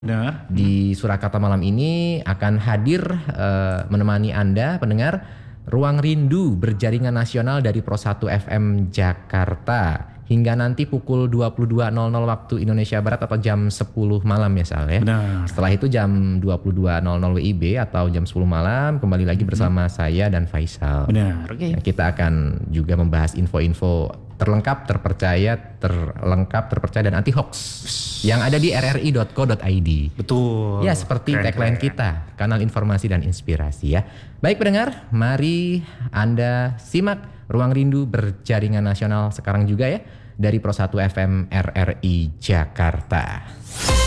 Benar. Di Surakarta malam ini akan hadir menemani Anda pendengar Ruang Rindu berjaringan nasional dari Pro 1 FM Jakarta hingga nanti pukul 22.00 waktu Indonesia Barat atau jam 10 malam ya Sal ya. Benar. Setelah itu jam 22.00 WIB atau jam 10 malam kembali lagi bersama saya dan Faisal. Benar. Oke. Kita akan juga membahas info-info terlengkap, terpercaya dan anti hoax yang ada di rri.co.id. Betul. Ya, seperti tagline kita, kanal informasi dan inspirasi ya. Baik pendengar, mari Anda simak Ruang Rindu berjaringan nasional sekarang juga ya dari Pro 1 FM RRI Jakarta.